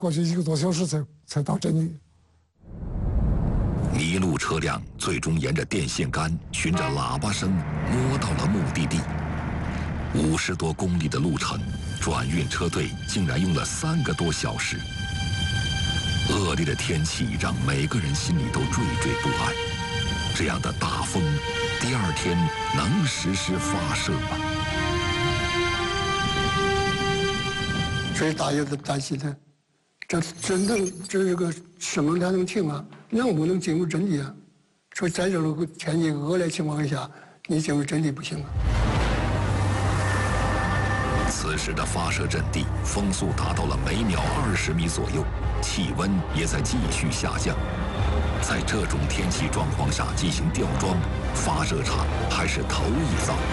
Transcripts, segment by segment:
过去1个多小时才到阵地。 迷路车辆最终沿着电线杆，循着喇叭声摸到了目的地。50多公里的路程，转运车队竟然用了3个多小时。恶劣的天气让每个人心里都惴惴不安。这样的大风，第2天能实施发射吗？ 所以大家都担心呢，这个生命才能停啊，能不能进入阵地啊？说在这种天气恶劣情况下，你进入阵地不行啊。 此时的发射阵地风速达到了每秒20米左右，气温也在继续下降。在这种天气状况下进行吊装，发射场还是头一遭。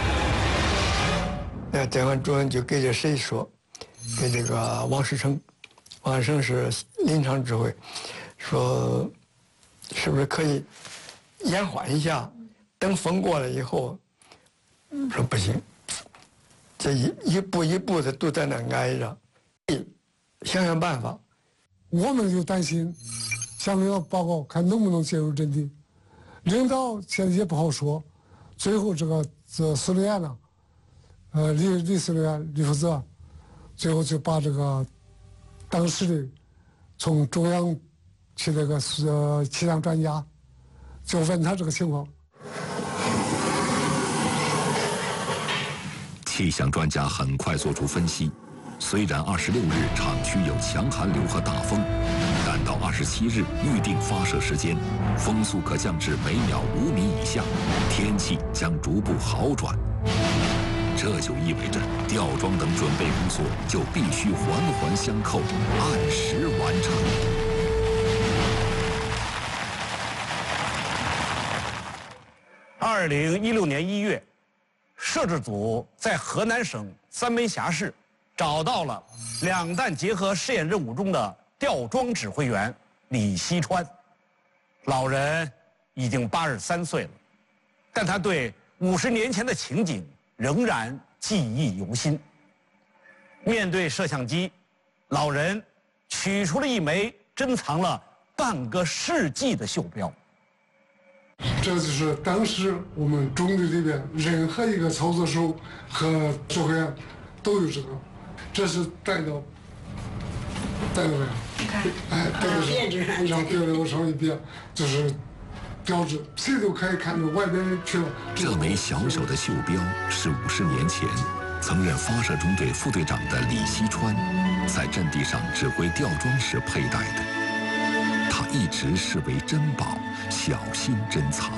电文主任就给这谁说，给这个王世成，王世成是临场指挥，说是不是可以延缓一下，等风过了以后，说不行，这一步一步的都在那挨着，想想办法。 我们就担心向领导报告，看能不能进入阵地。领导现在也不好说，最后这司令员呢，李司令员李福泽，最后就把这个当时的从中央去那个气象专家，就问他这个情况。 气象专家很快做出分析，虽然26日厂区有强寒流和大风，但到27日预定发射时间，风速可降至每秒5米以下，天气将逐步好转。这就意味着吊装等准备工作就必须环环相扣，按时完成。 2016年1月，摄制组在河南省三门峡市找到了2弹结合试验任务中的吊装指挥员李锡川。老人已经83岁了，但他对50年前的情景仍然记忆犹新。面对摄像机，老人取出了一枚珍藏了半个世纪的袖标。 这就是当时我们中队里边任何一个操作手和指挥员都有这个，这是带到这样，哎，带到上，让别人往上一别，就是标志，谁都可以看到外边人去了。 这枚小小的袖标是50年前曾任发射中队副队长的李锡川在阵地上指挥吊装时佩戴的，他一直视为珍宝，小心珍藏。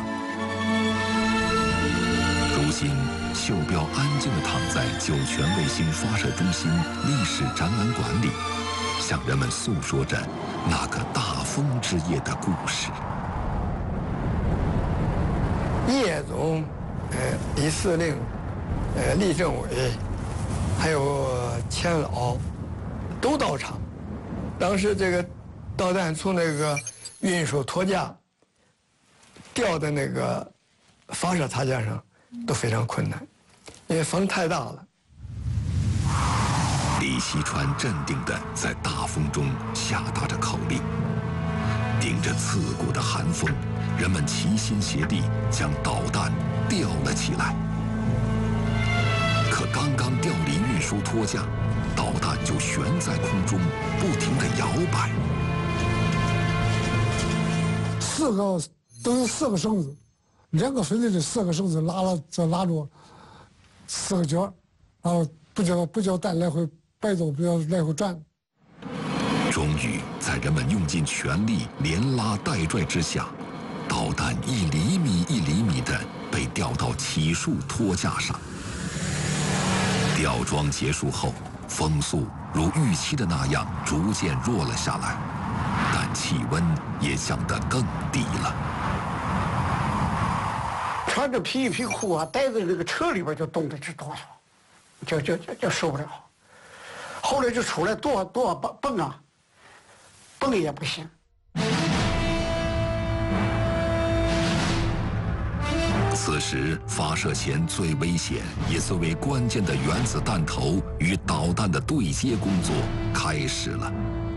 如今，袖标安静地躺在酒泉卫星发射中心历史展览馆里，向人们诉说着那个大风之夜的故事。 叶总、李司令、李政委，还有钱老，都到场。当时这个导弹从那个运输托架掉在那个发射塔架上都非常困难，因为风太大了。 李锡川镇定地在大风中下达着口令，顶着刺骨的寒风，人们齐心协力将导弹吊了起来。可刚刚调离运输托架，导弹就悬在空中，不停地摇摆。 都有4个绳子，2个分队的4个绳子拉住4个角，然后不叫弹来回摆动，不要来回转。 终于在人们用尽全力连拉带拽之下，导弹1厘米1厘米地被吊到起束托架上。吊装结束后，风速如预期的那样逐渐弱了下来，但气温也降得更低了。 穿着皮衣皮裤啊，待在这个车里边就冻得直哆嗦，就受不了。后来就出来多蹦啊，蹦也不行。 此时，发射前最危险也最为关键的原子弹头与导弹的对接工作开始了。